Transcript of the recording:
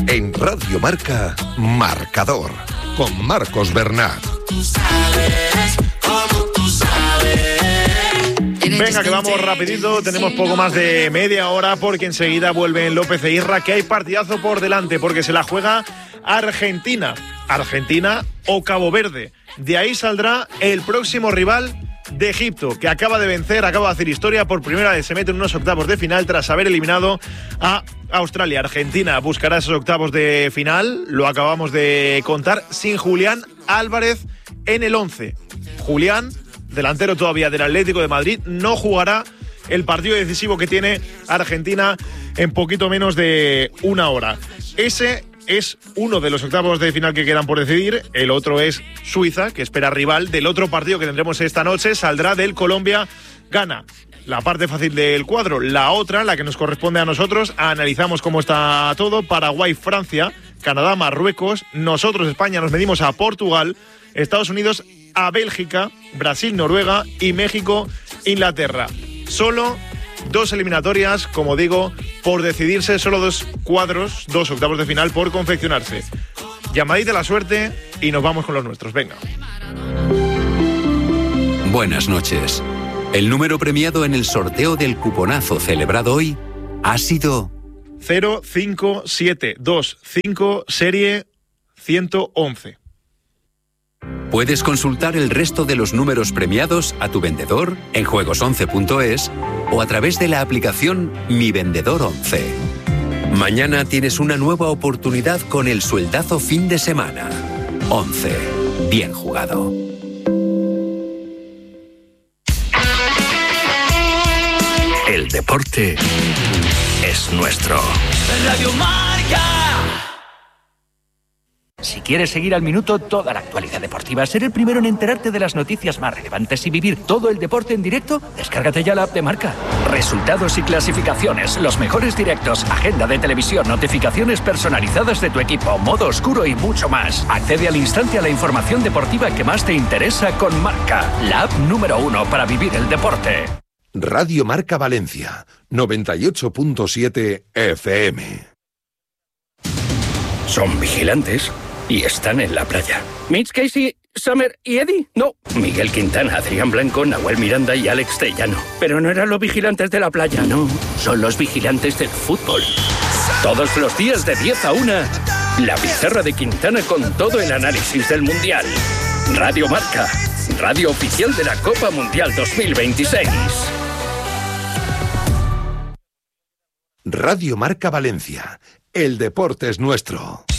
En Radio Marca, Marcador, con Marcos Bernat. Venga, que vamos rapidito, tenemos poco más de media hora porque enseguida vuelven López e Irra, que hay partidazo por delante porque se la juega Argentina o Cabo Verde. De ahí saldrá el próximo rival de Egipto, que acaba de vencer, acaba de hacer historia, por primera vez se mete en unos octavos de final tras haber eliminado a Australia. Argentina buscará esos octavos de final, lo acabamos de contar, sin Julián Álvarez en el 11. Julián, delantero todavía del Atlético de Madrid, no jugará el partido decisivo que tiene Argentina en poquito menos de una hora. Ese es uno de los octavos de final que quedan por decidir. El otro es Suiza, que espera rival del otro partido que tendremos esta noche. Saldrá del Colombia-Ghana. La parte fácil del cuadro. La otra, la que nos corresponde a nosotros, analizamos cómo está todo. Paraguay-Francia, Canadá-Marruecos, nosotros España nos medimos a Portugal, Estados Unidos a Bélgica, Brasil-Noruega y México-Inglaterra. Solo 2 eliminatorias, como digo, por decidirse, solo 2 cuadros, 2 octavos de final por confeccionarse. Llamadita a la suerte y nos vamos con los nuestros, venga. Buenas noches. El número premiado en el sorteo del cuponazo celebrado hoy ha sido 057225 serie 111. Puedes consultar el resto de los números premiados a tu vendedor en juegos11.es o a través de la aplicación Mi Vendedor 11. Mañana tienes una nueva oportunidad con el sueldazo fin de semana. 11. Bien jugado. El deporte es nuestro. Radio Marca. Si quieres seguir al minuto toda la actualidad deportiva, ser el primero en enterarte de las noticias más relevantes y vivir todo el deporte en directo, descárgate ya la app de Marca. Resultados y clasificaciones, los mejores directos, agenda de televisión, notificaciones personalizadas de tu equipo, modo oscuro y mucho más. Accede al instante a la información deportiva que más te interesa con Marca, la app número 1 para vivir el deporte. Radio Marca Valencia, 98.7 FM. Son vigilantes y están en la playa. Mitch, Casey, Summer y Eddie. No, Miguel Quintana, Adrián Blanco, Nahuel Miranda y Alex Tellano. Pero no eran los vigilantes de la playa, no. Son los vigilantes del fútbol. Todos los días de 10 a 1, la pizarra de Quintana con todo el análisis del Mundial. Radio Marca, radio oficial de la Copa Mundial 2026. Radio Marca Valencia. El deporte es nuestro.